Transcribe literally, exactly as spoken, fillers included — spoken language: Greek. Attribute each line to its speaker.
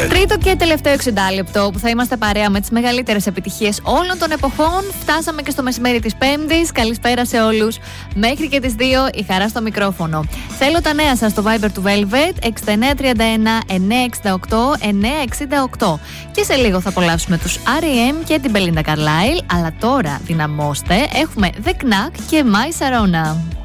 Speaker 1: Τρίτο και τελευταίο εξήντα λεπτό που θα είμαστε παρέα με τις μεγαλύτερες επιτυχίες όλων των εποχών. Φτάσαμε και στο μεσημέρι της Πέμπτης. Καλησπέρα σε όλους. Μέχρι και τις δύο η χαρά στο μικρόφωνο. Θέλω τα νέα σας στο Viber του Velvet εξήντα εννέα τριάντα ένα εννιακόσια εξήντα οκτώ εννιακόσια εξήντα οκτώ. Και σε λίγο θα απολαύσουμε τους αρ ι εμ και την Belinda Carlisle. Αλλά τώρα δυναμώστε. Έχουμε The Knack και My Sharona.